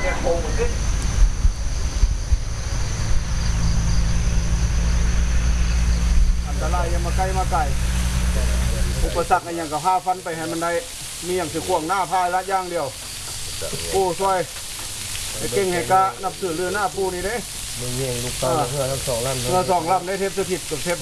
เนี่ยโค้งมันขึ้นอันตรายยังมาใกล้มาไกลอุปสรรคอย่างกับ5 ฟันไปให้มันได้มีอย่างถือขวงหน้าพายละย่างเดียวปูช่วยไอ้เก่งให้กะนับถือเรือหน้าปูนี่เด้มึงเงี้ยลูกเต้าเพื่อทั้ง2 ลำเรือ2 ลำได้เทพสถิตกับเทพ